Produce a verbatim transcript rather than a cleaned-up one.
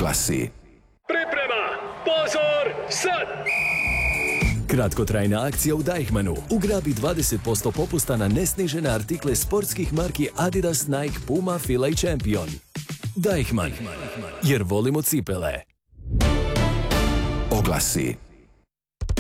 Oglasi. Priprema, pozor, sad! Kratkotrajna akcija u Deichmannu. Ugrabi dvadeset posto popusta na nesnižene artikle sportskih marki Adidas, Nike, Puma, Fila i Champion. Deichmann, jer volimo cipele. Oglasi.